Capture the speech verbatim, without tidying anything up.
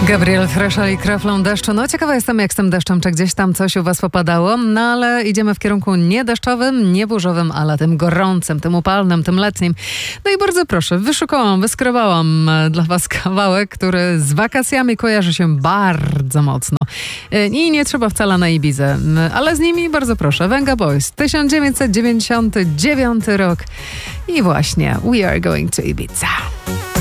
Gabriel Freszel i Kraflą deszczu. No ciekawa jestem, jak z tym deszczem, czy gdzieś tam coś u was popadało, no ale idziemy w kierunku nie deszczowym, nie burzowym, ale tym gorącym, tym upalnym, tym letnim. No i bardzo proszę, wyszukałam, wyskrobałam dla was kawałek, który z wakacjami kojarzy się bardzo mocno. I nie trzeba wcale na Ibizę, ale z nimi bardzo proszę. Venga Boys, tysiąc dziewięćset dziewięćdziesiąty dziewiąty rok i właśnie We Are Going to Ibiza.